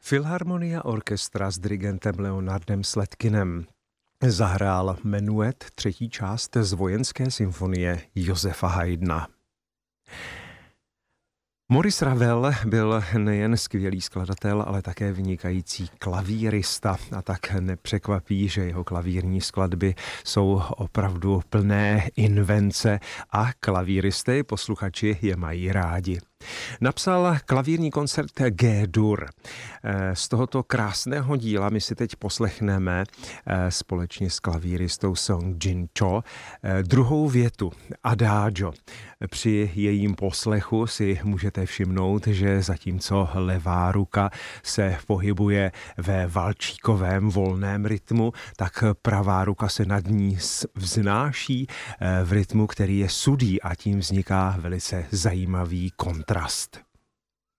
Filharmonia Orchestra s dirigentem Leonardem Sladkinem zahrál Menuet, třetí část z vojenské symfonie Josefa Haydna. Maurice Ravel byl nejen skvělý skladatel, ale také vynikající klavírista a tak nepřekvapí, že jeho klavírní skladby jsou opravdu plné invence a klavíristé, posluchači je mají rádi. Napsal klavírní koncert G-dur. Z tohoto krásného díla my si teď poslechneme společně s klavíristou Song Jin Cho druhou větu Adagio. Při jejím poslechu si můžete všimnout, že zatímco levá ruka se pohybuje ve valčíkovém volném rytmu, tak pravá ruka se nad ní vznáší v rytmu, který je sudý, a tím vzniká velice zajímavý kontrast.